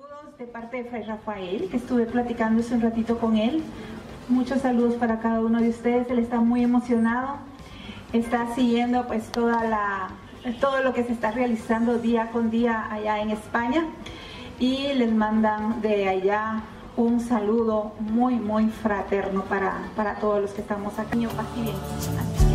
Saludos de parte de Fray Rafael, que estuve platicando hace un ratito con él. Muchos saludos para cada uno de ustedes. Él está muy emocionado. Está siguiendo pues todo lo que se está realizando día con día allá en España. Y les mandan de allá un saludo muy fraterno para todos los que estamos aquí. Paz y bien.